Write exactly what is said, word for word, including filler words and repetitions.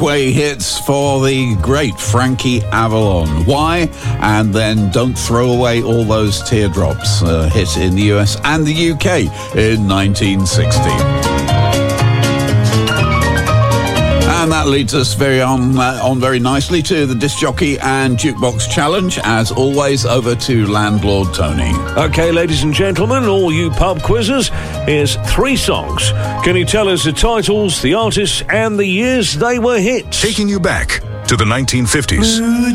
Way hits for the great Frankie Avalon. Why? And then Don't Throw Away All Those Teardrops, uh, hit in the U S and the U K in nineteen sixty. And that leads us very on uh, on very nicely to the Disc Jockey and Jukebox Challenge. As always, over to Landlord Tony. Okay, ladies and gentlemen, all you pub quizzers, here's three songs. Can you tell us the titles, the artists, and the years they were hits? Taking you back to the nineteen fifties.